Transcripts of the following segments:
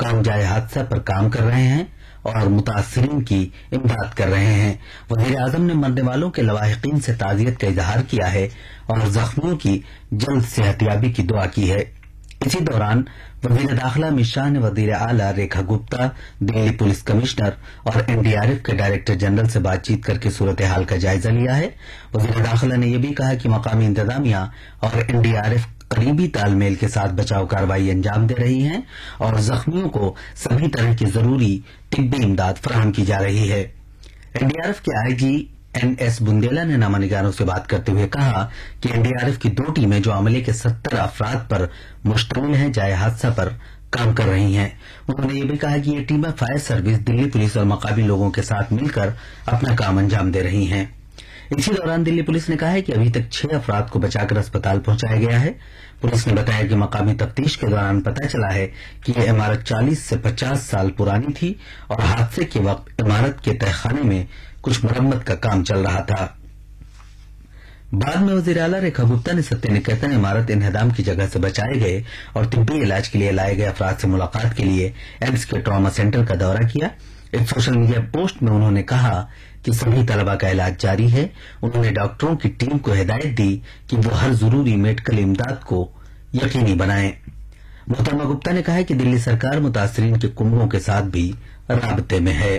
حکام جائے حادثہ پر کام کر رہے ہیں اور متاثرین کی امداد کر رہے ہیں۔ وزیر اعظم نے مرنے والوں کے لواحقین سے تعزیت کا اظہار کیا ہے اور زخمیوں کی جلد صحتیابی کی دعا کی ہے۔ اسی دوران وزیر داخلہ امت شاہ نے وزیر اعلی ریکھا گپتا، دلی پولیس کمشنر اور NDRF کے ڈائریکٹر جنرل سے بات چیت کر کے صورتحال کا جائزہ لیا ہے۔ وزیر داخلہ نے یہ بھی کہا کہ مقامی انتظامیہ اور NDRF قریبی تال میل کے ساتھ بچاؤ کارروائی انجام دے رہی ہیں اور زخمیوں کو سبھی طرح کی ضروری طبی امداد فراہم کی جا رہی ہے۔ NDRF کے IG NS بندیلا نے نامہ نگاروں سے بات کرتے ہوئے کہا کہ NDRF کی 2 ٹیمیں جو عملے کے 70 افراد پر مشتمل ہیں جائے حادثہ پر کام کر رہی ہیں۔ انہوں نے یہ بھی کہا کہ یہ ٹیمیں فائر سروس، دلی پولیس اور مقامی لوگوں کے ساتھ مل کر اپنا کام انجام دے رہی ہیں۔ اسی دوران دلی پولیس نے کہا ہے کہ ابھی تک 6 افراد کو بچا کر اسپتال پہنچایا گیا ہے۔ پولیس نے بتایا کہ مقامی تفتیش کے دوران پتہ چلا ہے کہ یہ عمارت 40 سے 50 سال پرانی تھی اور حادثے کے وقت عمارت کے تہخانے میں کچھ مرمت کا کام چل رہا تھا۔ بعد میں وزیر اعلی ریکھا گپتا نے ستیہ نکیتن عمارت انہدام کی جگہ سے بچائے گئے اور طبی علاج کے لیے لائے گئے افراد سے ملاقات کے لیے ایمس کے ٹراما سینٹر کا دورہ کیا۔ ایک سوشل میڈیا پوسٹ میں انہوں نے کہا کہ سبھی طلباء کا علاج جاری ہے۔ انہوں نے ڈاکٹروں کی ٹیم کو ہدایت دی کہ وہ ہر ضروری میڈیکل امداد کو یقینی بنائیں۔ محترمہ گپتا نے کہا کہ دلی سرکار متاثرین کے کنبوں کے ساتھ بھی رابطے میں ہے۔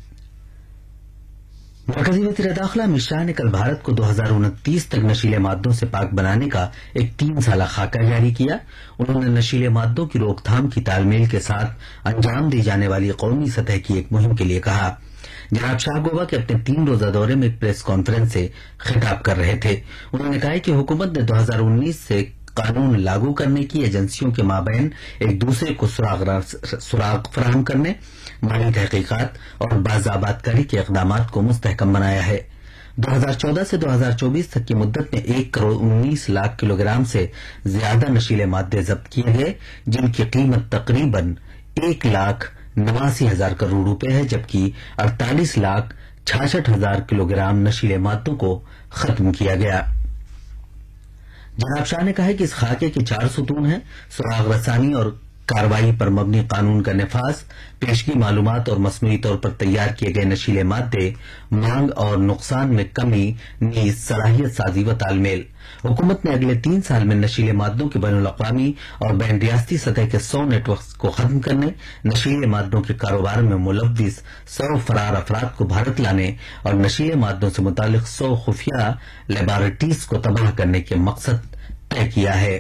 مرکزی وزیر داخلہ امت شاہ نے کل بھارت کو 2029 تک نشیلے مادوں سے پاک بنانے کا ایک 3 سالہ خاکہ جاری کیا۔ انہوں نے نشیلے مادوں کی روک تھام کی تال میل کے ساتھ انجام دی جانے والی قومی سطح کی ایک مہم کے لیے کہا۔ جناب شاہ گووا کے اپنے 3 روزہ دورے میں ایک پریس کانفرنس سے خطاب کر رہے تھے۔ انہوں نے کہا کہ حکومت نے 2019 سے قانون لاگو کرنے کی ایجنسیوں کے مابین ایک دوسرے کو سراغ فراہم کرنے، مالی تحقیقات اور باضابط کاری کے اقدامات کو مستحکم بنایا ہے۔ 2014 سے 2024 تک کی مدت میں 1.19 کروڑ کلو گرام سے زیادہ نشیلے مادے ضبط کیے گئے، جن کی قیمت تقریباً 1,89,000 کروڑ روپے ہے، جبکہ 48,66,000 کلو گرام نشیلے مادوں کو ختم کیا گیا۔ جناب شاہ نے کہا کہ اس خاکے کے 4 ستون ہیں: سراغ رسانی اور کارروائی پر مبنی قانون کا نفاذ، پیشگی معلومات اور مصنوعی طور پر تیار کیے گئے نشیلے مادے، مانگ اور نقصان میں کمی، نیز صلاحیت سازی و تال میل۔ حکومت نے اگلے 3 سال میں نشیلے مادوں کے بین الاقوامی اور بین ریاستی سطح کے 100 نیٹ ورکس کو ختم کرنے، نشیلے مادوں کے کاروبار میں ملوث 100 فرار افراد کو بھارت لانے اور نشیلے مادوں سے متعلق 100 خفیہ لیبارٹریز کو تباہ کرنے کے مقصد طے کیا ہے۔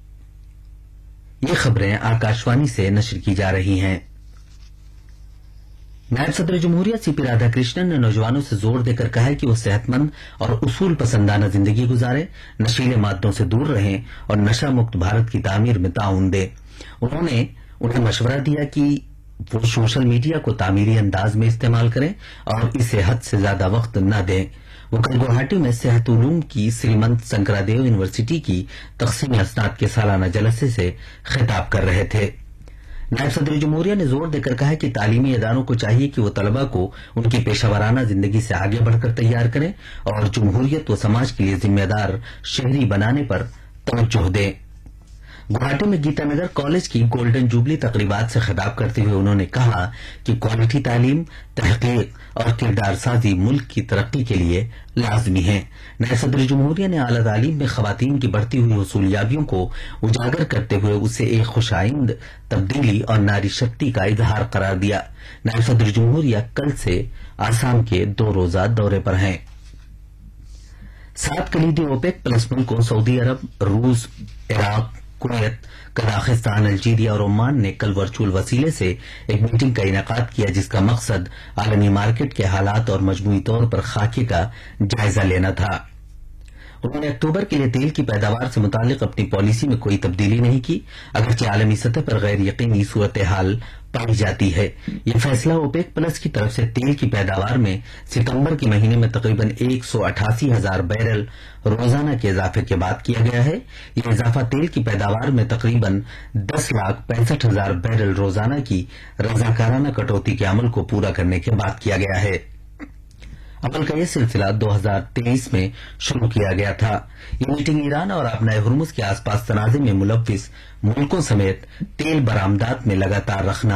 یہ خبریں آکاشوانی سے نشر کی جا رہی ہیں۔ نائب صدر جمہوریہ CP رادھا کرشنن نے نوجوانوں سے زور دے کر کہا ہے کہ وہ صحت مند اور اصول پسندانہ زندگی گزاریں، نشیلے مادوں سے دور رہیں اور نشہ مکت بھارت کی تعمیر میں تعاون دیں۔ انہوں نے انہیں مشورہ دیا کہ وہ سوشل میڈیا کو تعمیری انداز میں استعمال کریں اور اسے حد سے زیادہ وقت نہ دیں۔ وہ کل گوہاٹی میں صحت علوم کی سریمنت سنکرادیو یونیورسٹی کی تقسیم اسناد کے سالانہ جلسے سے خطاب کر رہے تھے۔ نائب صدر جمہوریہ نے زور دے کر کہا کہ تعلیمی اداروں کو چاہیے کہ وہ طلباء کو ان کی پیشہ ورانہ زندگی سے آگے بڑھ کر تیار کریں اور جمہوریت و سماج کے لیے ذمہ دار شہری بنانے پر توجہ دیں۔ گوہاٹی میں گیتا نگر کالج کی گولڈن جوبلی تقریبات سے خطاب کرتے ہوئے انہوں نے کہا کہ کوالٹی تعلیم، تحقیق اور کردار سازی ملک کی ترقی کے لیے لازمی ہے۔ نائب صدر جمہوریہ نے اعلیٰ تعلیم میں خواتین کی بڑھتی ہوئی حصولیابیوں کو اجاگر کرتے ہوئے اسے ایک خوشائند تبدیلی اور ناری شکتی کا اظہار قرار دیا۔ نائب صدر جمہوریہ کل سے آسام کے 2 روزہ دورے پر ہیں۔ 7 کلیدی اوپیک پلس ملکوں سعودی عرب، روس، عراق، کویت، قزاقستان، الجیریا اور عمان نے کل ورچوئل وسیلے سے ایک میٹنگ کا انعقاد کیا، جس کا مقصد عالمی مارکیٹ کے حالات اور مجموعی طور پر خاکے کا جائزہ لینا تھا۔ انہوں نے اکتوبر کے لیے تیل کی پیداوار سے متعلق اپنی پالیسی میں کوئی تبدیلی نہیں کی، اگرچہ عالمی سطح پر غیر یقینی صورتحال پائی جاتی ہے۔ یہ فیصلہ اوپیک پلس کی طرف سے تیل کی پیداوار میں ستمبر کے مہینے میں تقریباً 188,000 بیرل روزانہ کے اضافے کے بعد کیا گیا ہے۔ یہ اضافہ تیل کی پیداوار میں تقریباً 10,65,000 بیرل روزانہ کی رضاکارانہ کٹوتی کے عمل کو پورا کرنے کے بعد کیا گیا ہے۔ عمل کا یہ سلسلہ 2023 میں شروع کیا گیا تھا۔ یہ میٹنگ ایران اور آبنائے ہرمز کے آس پاس تنازع میں ملوث ملکوں سمیت تیل برآمدات میں لگاتار رخنا